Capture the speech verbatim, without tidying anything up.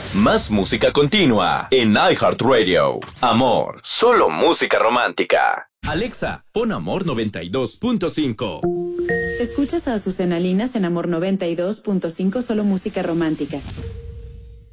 Más música continua en iHeartRadio. Amor, solo música romántica. Alexa, pon Amor noventa y dos punto cinco. Escuchas a Azucena Linas en Amor noventa y dos punto cinco, solo música romántica.